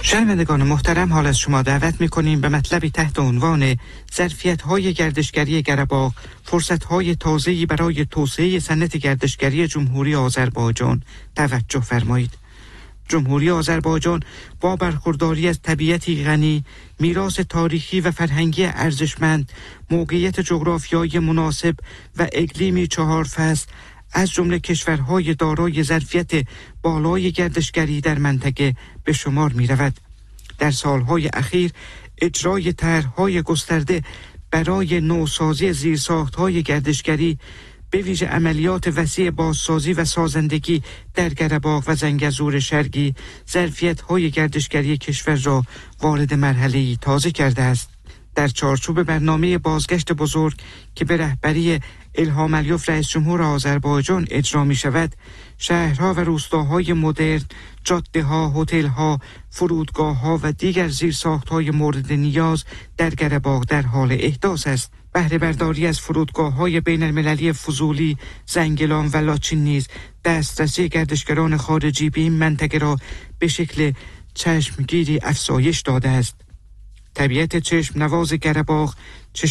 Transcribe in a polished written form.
شنوندگان محترم، حال از شما دعوت می‌کنیم به مطلبی تحت عنوان ظرفیت‌های گردشگری قره‌باغ، فرصت‌های تازه‌ای برای توسعه صنعت گردشگری جمهوری آذربایجان توجه فرمایید. جمهوری آذربایجان با برخورداری از طبیعتی غنی، میراث تاریخی و فرهنگی ارزشمند، موقعیت جغرافیایی مناسب و اقلیمی 4 فصل از جمله کشورهای دارای ظرفیت بالای گردشگری در منطقه به شمار می رود. در سالهای اخیر اجرای طرح‌های گسترده برای نوسازی زیرساخت‌های گردشگری به ویژه عملیات وسیع بازسازی و سازندگی در قره‌باغ و زنگزور شرقی ظرفیت‌های گردشگری کشور را وارد مرحله‌ای تازه کرده است. در چارچوب برنامه بازگشت بزرگ که به رهبری الهام علیوف رئیس جمهور آذربایجان اجرا می شود، شهرها و روستاهای مدرن، جاده‌ها، هتل‌ها، فرودگاه‌ها و دیگر زیرساخت‌های مورد نیاز در قره‌باغ در حال احداث است. بهره برداری از فرودگاه‌های بین‌المللی فضولی، زنگلان و لاچین نیز دسترسی گردشگران خارجی به این منطقه را به شکل چشمگیری افزایش داده است. طبیعت چشم نواز قره‌باغ